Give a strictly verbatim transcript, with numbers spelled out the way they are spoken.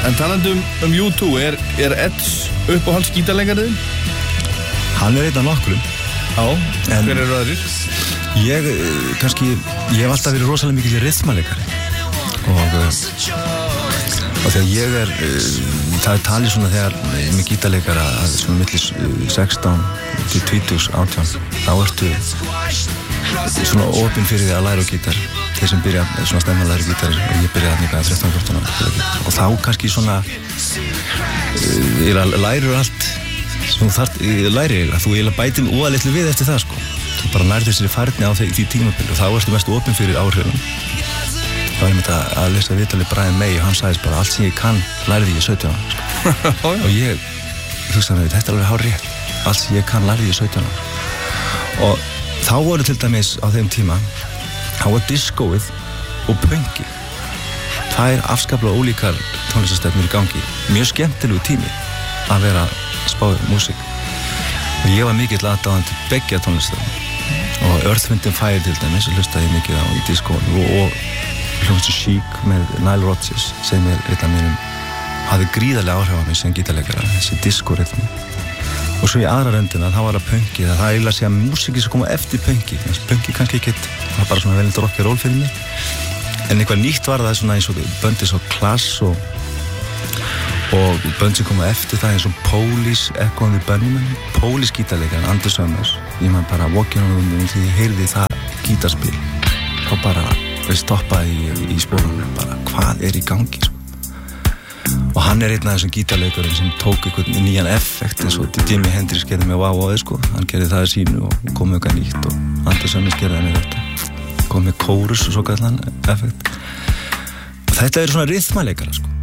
En talandi um, um U two, er, er Edds uppáhalds gítarleikarinn? Hann er einn af nokkrum. Já, en hver eru aðrir? Ég, kannski, ég hef alltaf verið rosalega mikil rytmaleikari. Og, og þegar ég er, það er talið svona þegar með gítarleikara að svona millis sextán til tvítugs, átján, þá ertu svona opinn fyrir því að læra á gítar. Þeir sem byrja svona stemma að læra gítar og ég byrjaði þannig að þrettán fjórtán ára. Og þá kannski svona, ég lærir allt sem þú þarft, lærir eiginlega, þú eiginlega bætir óa litlu við eftir það sko. Þú bara nærði þessari færni á því tímabili og þá ertu mest opinn fyrir áhrifum. Það var einmitt að, að lesa viðtalið Brian May og hann sagðist bara allt sem ég kann lærði ég sautján ára sko. Og ég, þú veist það, þetta er alveg hárrétt. Allt sem ég kann lærði ég sautján ára. Og þá voru til dæmis á þeim tíma, þá var diskóið og punkið. Það er afskaplega ólíkar tónlistastefnur í gangi. Mjög skemmtilegu tími að vera spáð músík. Og ég var mikill aðdáðandi beggja tónlistastefnur. Og Earth, Wind and Fire til dæmis hlustaði ég mikið á í diskóinu og, og hljómsveit Chic með Nile Rodgers sem er einn af mínum hafði gríðarlega áhrif á mig sem gítarleikara, þessi diskórytmi. Og svo í aðra röndina þá var það punkið, það er eiginlega að segja að músíki sem koma eftir punkið. Punkið kannski ekki, það var bara svona velint rock and roll fyrir mig. En eitthvað nýtt var það svona eins og böndið svo Class og og bönd sem koma eftir það eins og Police, Echo and the Bunnymen. Police gítarleikarinn, Andy Summers, ég man bara walking on the moon því ég heyrði það gítarspil. Þá bara stoppaði í, í spórunum bara, hvað er í gangi sko? Og hann er einn af þessum gítarleikarinn sem tók einhvern nýjan effekt eins og Jimi Hendrix gerði með Wow Wow sko. Hann gerði það sínu og kom með eitthvað nýtt og Andy Summers gerði það með þetta. Kom með kórus og svo kallan effekt. Og þetta eru svona rytmaleikara sko.